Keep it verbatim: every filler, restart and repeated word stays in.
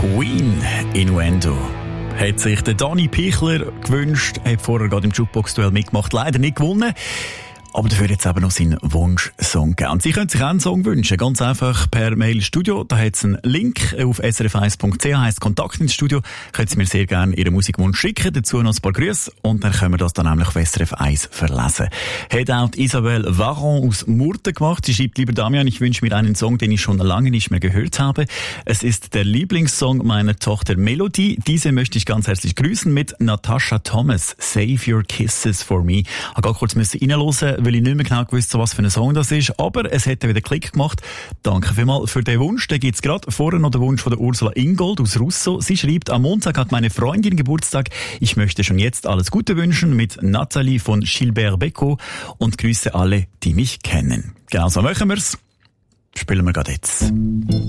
Queen, Innuendo. Hat sich der Dani Pichler gewünscht, hat vorher gerade im Jukebox-Duell mitgemacht, leider nicht gewonnen. Aber dafür jetzt eben noch seinen Wunschsong gegeben. Und Sie können sich auch einen Song wünschen. Ganz einfach per Mail Studio. Da hat es einen Link auf s r f eins punkt c h, heisst Kontakt ins Studio. Können Sie mir sehr gerne Ihren Musikwunsch schicken. Dazu noch ein paar Grüße. Und dann können wir das dann nämlich auf S R F eins verlesen. Hat auch Isabelle Varon aus Murten gemacht. Sie schreibt: Lieber Damian, ich wünsche mir einen Song, den ich schon lange nicht mehr gehört habe. Es ist der Lieblingssong meiner Tochter Melody. Diese möchte ich ganz herzlich grüßen mit Natasha Thomas. Save Your Kisses for Me. Ich musste gerade kurz reinhören, weil ich nicht mehr genau gewusst, was für ein Song das ist. Aber es hat wieder Klick gemacht. Danke vielmals für den Wunsch. Da gibt es gerade vorher noch den Wunsch von der Ursula Ingold aus Russo. Sie schreibt: Am Montag hat meine Freundin Geburtstag. Ich möchte schon jetzt alles Gute wünschen mit Nathalie von Gilbert Becco und grüße alle, die mich kennen. Genau so machen wir's. Spielen wir gerade jetzt.